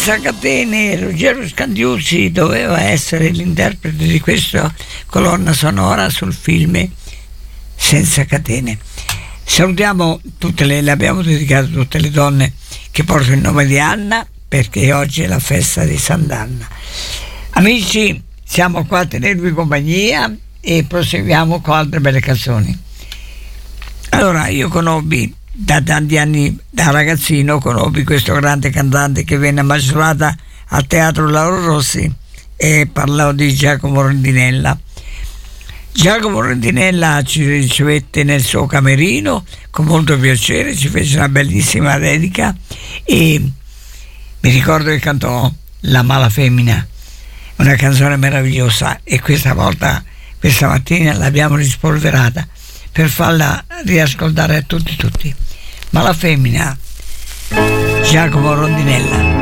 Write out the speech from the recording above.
Senza catene. Ruggero Scandiuzzi doveva essere l'interprete di questa colonna sonora sul film Senza catene. Salutiamo tutte le abbiamo dedicato a tutte le donne che portano il nome di Anna, perché oggi è la festa di Sant'Anna. Amici, siamo qua a tenervi compagnia e proseguiamo con altre belle canzoni. Allora, io conobbi da tanti anni, da ragazzino, conobbi questo grande cantante che venne a Macerata al Teatro Lauro Rossi, e parlo di Giacomo Rondinella. Giacomo Rondinella ci ricevette nel suo camerino con molto piacere, ci fece una bellissima dedica e mi ricordo che cantò La mala femmina, una canzone meravigliosa, e questa mattina l'abbiamo rispolverata per farla riascoltare a tutti. Mala femmina, Giacomo Rondinella.